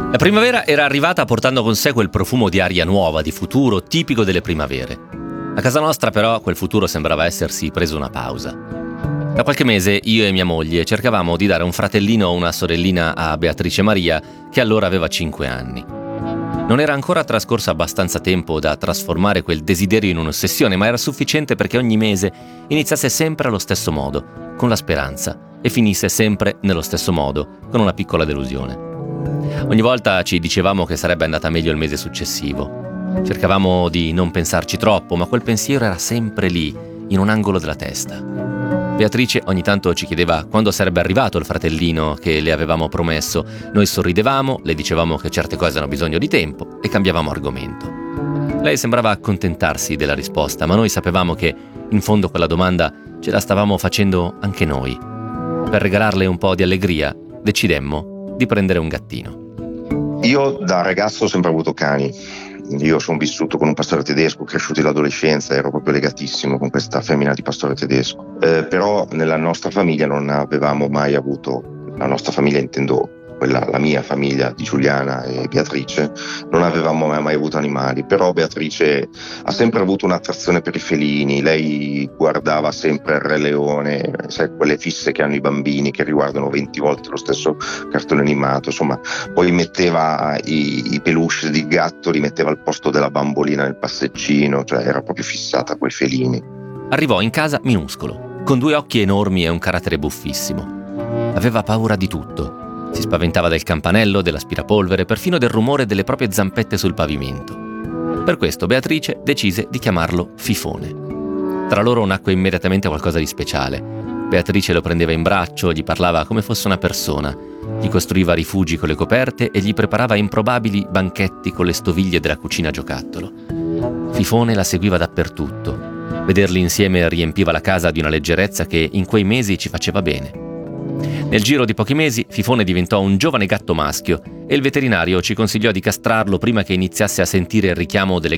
La primavera era arrivata portando con sé quel profumo di aria nuova, di futuro, tipico delle primavere. A casa nostra però quel futuro sembrava essersi preso una pausa. Da qualche mese io e mia moglie cercavamo di dare un fratellino o una sorellina a Beatrice Maria, che allora aveva 5 anni. Non era ancora trascorso abbastanza tempo da trasformare quel desiderio in un'ossessione, ma era sufficiente perché ogni mese iniziasse sempre allo stesso modo, con la speranza, e finisse sempre nello stesso modo, con una piccola delusione. Ogni volta ci dicevamo che sarebbe andata meglio il mese successivo. Cercavamo di non pensarci troppo, ma quel pensiero era sempre lì, in un angolo della testa. Beatrice ogni tanto ci chiedeva quando sarebbe arrivato il fratellino che le avevamo promesso. Noi sorridevamo, le dicevamo che certe cose hanno bisogno di tempo e cambiavamo argomento. Lei sembrava accontentarsi della risposta, ma noi sapevamo che, in fondo, quella domanda ce la stavamo facendo anche noi. Per regalarle un po' di allegria, decidemmo di prendere un gattino. Io da ragazzo ho sempre avuto cani. Io sono vissuto con un pastore tedesco, cresciuto in adolescenza, ero proprio legatissimo con questa femmina di pastore tedesco. Però nella nostra famiglia non avevamo mai avuto, la nostra famiglia intendo la mia famiglia di Giuliana e Beatrice, non avevamo mai avuto animali. Però Beatrice ha sempre avuto un'attrazione per i felini, lei guardava sempre il Re Leone, sai, quelle fisse che hanno i bambini che riguardano 20 volte lo stesso cartone animato, insomma. Poi metteva i peluche di gatto, li metteva al posto della bambolina nel passeggino, cioè era proprio fissata coi felini. Arrivò in casa minuscolo, con 2 occhi enormi e un carattere buffissimo. Aveva paura di tutto. Si spaventava del campanello, dell'aspirapolvere, perfino del rumore delle proprie zampette sul pavimento. Per questo Beatrice decise di chiamarlo Fifone. Tra loro nacque immediatamente qualcosa di speciale. Beatrice lo prendeva in braccio, gli parlava come fosse una persona, gli costruiva rifugi con le coperte e gli preparava improbabili banchetti con le stoviglie della cucina giocattolo. Fifone la seguiva dappertutto. Vederli insieme riempiva la casa di una leggerezza che in quei mesi ci faceva bene. Nel giro di pochi mesi Fifone diventò un giovane gatto maschio e il veterinario ci consigliò di castrarlo prima che iniziasse a sentire il richiamo delle